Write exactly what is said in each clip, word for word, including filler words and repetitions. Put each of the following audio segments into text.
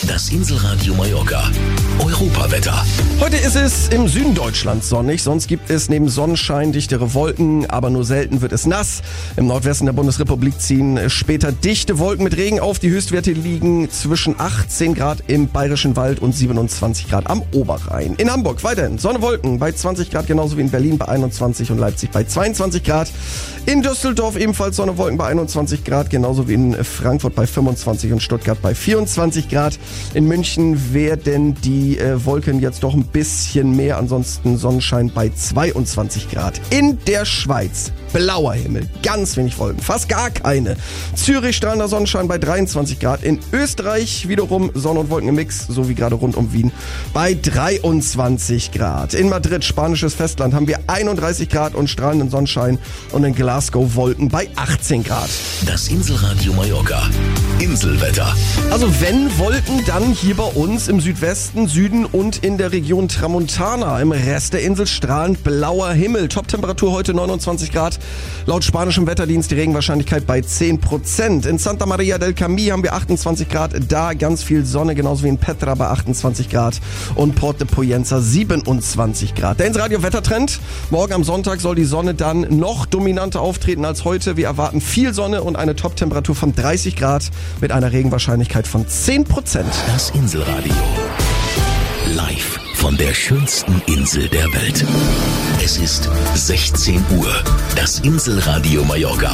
Das Inselradio Mallorca. Europawetter. Heute ist es im Süden Deutschlands sonnig, sonst gibt es neben Sonnenschein dichtere Wolken, aber nur selten wird es nass. Im Nordwesten der Bundesrepublik ziehen später dichte Wolken mit Regen auf. Die Höchstwerte liegen zwischen achtzehn Grad im Bayerischen Wald und siebenundzwanzig Grad am Oberrhein. In Hamburg weiterhin Sonne, Wolken bei zwanzig Grad, genauso wie in Berlin bei einundzwanzig und Leipzig bei zweiundzwanzig Grad. In Düsseldorf ebenfalls Sonne, Wolken bei einundzwanzig Grad, genauso wie in Frankfurt bei fünfundzwanzig und Stuttgart bei vierundzwanzig Grad. In München werden die äh, Wolken jetzt doch ein bisschen mehr, ansonsten Sonnenschein bei zweiundzwanzig Grad. In der Schweiz blauer Himmel, ganz wenig Wolken, fast gar keine. Zürich strahlender Sonnenschein bei dreiundzwanzig Grad. In Österreich wiederum Sonne und Wolken im Mix, so wie gerade rund um Wien, bei dreiundzwanzig Grad. In Madrid, spanisches Festland, haben wir einunddreißig Grad und strahlenden Sonnenschein und in Glasgow Wolken bei achtzehn Grad. Das Inselradio Mallorca. Inselwetter. Also wenn Wolken, dann hier bei uns im Südwesten, Süden und in der Region Tramontana. Im Rest der Insel strahlend blauer Himmel. Toptemperatur heute neunundzwanzig Grad. Laut spanischem Wetterdienst die Regenwahrscheinlichkeit bei zehn Prozent. In Santa Maria del Camí haben wir achtundzwanzig Grad. Da ganz viel Sonne, genauso wie in Petra bei achtundzwanzig Grad. Und Port de Poyenza siebenundzwanzig Grad. Der Insradio Wettertrend. Morgen am Sonntag soll die Sonne dann noch dominanter auftreten als heute. Wir erwarten viel Sonne und eine Toptemperatur von dreißig Grad mit einer Regenwahrscheinlichkeit von zehn Prozent. Das Inselradio. Live von der schönsten Insel der Welt. Es ist sechzehn Uhr. Das Inselradio Mallorca.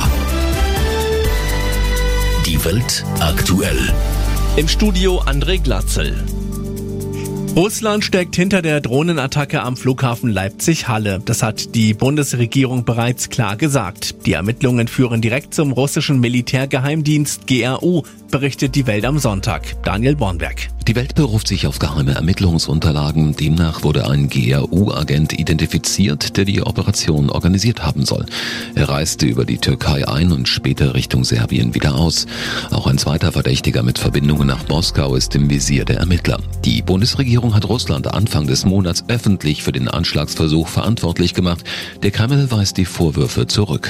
Die Welt aktuell. Im Studio André Glatzel. Russland steckt hinter der Drohnenattacke am Flughafen Leipzig-Halle. Das hat die Bundesregierung bereits klar gesagt. Die Ermittlungen führen direkt zum russischen Militärgeheimdienst G R U, berichtet die Welt am Sonntag. Daniel Bornberg. Die Welt beruft sich auf geheime Ermittlungsunterlagen. Demnach wurde ein G R U-Agent identifiziert, der die Operation organisiert haben soll. Er reiste über die Türkei ein und später Richtung Serbien wieder aus. Auch ein zweiter Verdächtiger mit Verbindungen nach Moskau ist im Visier der Ermittler. Die Bundesregierung hat Russland Anfang des Monats öffentlich für den Anschlagsversuch verantwortlich gemacht. Der Kreml weist die Vorwürfe zurück.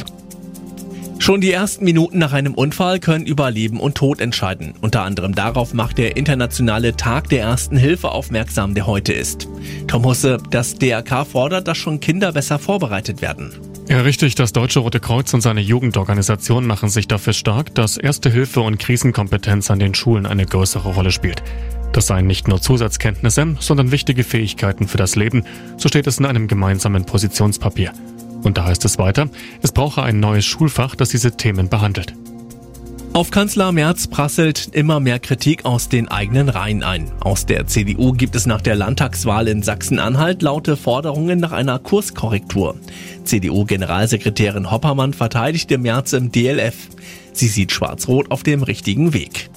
Schon die ersten Minuten nach einem Unfall können über Leben und Tod entscheiden. Unter anderem darauf macht der internationale Tag der Ersten Hilfe aufmerksam, der heute ist. Tom Husse, das D R K fordert, dass schon Kinder besser vorbereitet werden. Ja, richtig. Das Deutsche Rote Kreuz und seine Jugendorganisation machen sich dafür stark, dass Erste Hilfe und Krisenkompetenz an den Schulen eine größere Rolle spielt. Das seien nicht nur Zusatzkenntnisse, sondern wichtige Fähigkeiten für das Leben, so steht es in einem gemeinsamen Positionspapier. Und da heißt es weiter, es brauche ein neues Schulfach, das diese Themen behandelt. Auf Kanzler Merz prasselt immer mehr Kritik aus den eigenen Reihen ein. Aus der C D U gibt es nach der Landtagswahl in Sachsen-Anhalt laute Forderungen nach einer Kurskorrektur. C D U-Generalsekretärin Hoppermann verteidigte Merz im D L F. Sie sieht Schwarz-Rot auf dem richtigen Weg.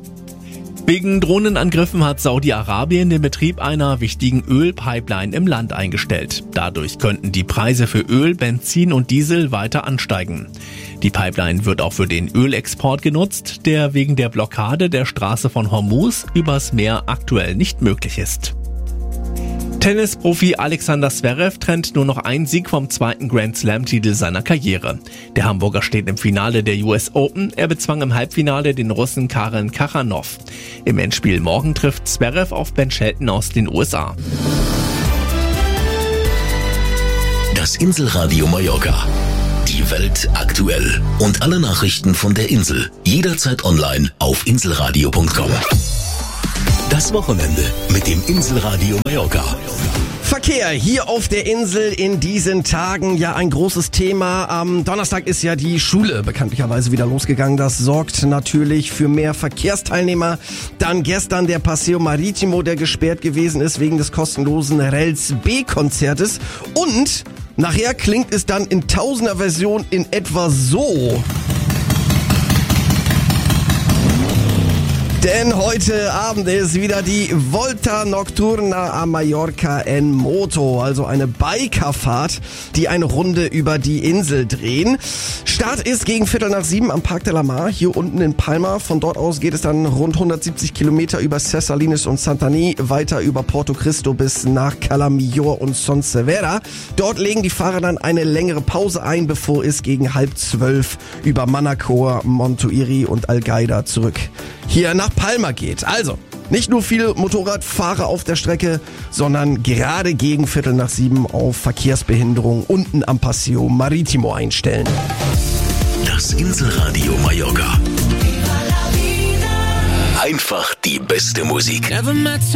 Wegen Drohnenangriffen hat Saudi-Arabien den Betrieb einer wichtigen Ölpipeline im Land eingestellt. Dadurch könnten die Preise für Öl, Benzin und Diesel weiter ansteigen. Die Pipeline wird auch für den Ölexport genutzt, der wegen der Blockade der Straße von Hormuz übers Meer aktuell nicht möglich ist. Tennisprofi Alexander Zverev trennt nur noch einen Sieg vom zweiten Grand-Slam-Titel seiner Karriere. Der Hamburger steht im Finale der U S Open. Er bezwang im Halbfinale den Russen Karen Khachanov. Im Endspiel morgen trifft Zverev auf Ben Shelton aus den U S A. Das Inselradio Mallorca. Die Welt aktuell. Und alle Nachrichten von der Insel. Jederzeit online auf inselradio punkt com. Das Wochenende mit dem Inselradio Mallorca. Verkehr hier auf der Insel in diesen Tagen ja ein großes Thema. Am Donnerstag ist ja die Schule bekanntlicherweise wieder losgegangen. Das sorgt natürlich für mehr Verkehrsteilnehmer. Dann gestern der Paseo Maritimo, der gesperrt gewesen ist wegen des kostenlosen Rels B-Konzertes. Und nachher klingt es dann in Tausender-Version in etwa so. Denn heute Abend ist wieder die Volta Nocturna a Mallorca en Moto, also eine Bikerfahrt, die eine Runde über die Insel drehen. Start ist gegen Viertel nach sieben am Parc de la Mar, hier unten in Palma. Von dort aus geht es dann rund hundertsiebzig Kilometer über Ses Salines und Santani, weiter über Porto Cristo bis nach Cala Millor und Son Servera. Dort legen die Fahrer dann eine längere Pause ein, bevor es gegen halb zwölf über Manacor, Montuiri und Algaida zurück hier nach Palma geht. Also, Nicht nur viele Motorradfahrer auf der Strecke, sondern gerade gegen Viertel nach sieben auf Verkehrsbehinderung unten am Paseo Maritimo einstellen. Das Inselradio Mallorca. Einfach die beste Musik.